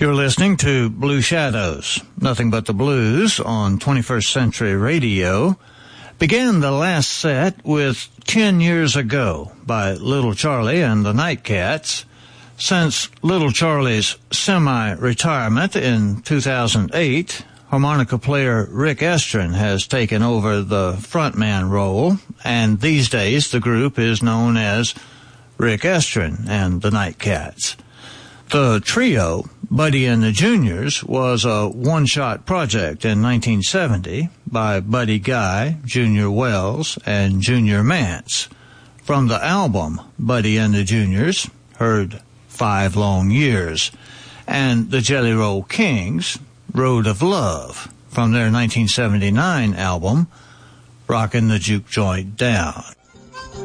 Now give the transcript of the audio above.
You're listening to Blue Shadows, Nothing But the Blues on 21st Century Radio. Began the last set with 10 Years Ago by Little Charlie and the Nightcats. Since Little Charlie's semi-retirement in 2008, harmonica player Rick Estrin has taken over the frontman role, and these days the group is known as Rick Estrin and the Nightcats. The trio, Buddy and the Juniors, was a one-shot project in 1970 by Buddy Guy, Junior Wells, and Junior Mance. From the album Buddy and the Juniors, heard 5 Long Years, and the Jelly Roll Kings, Road of Love, from their 1979 album, Rockin' the Juke Joint Down.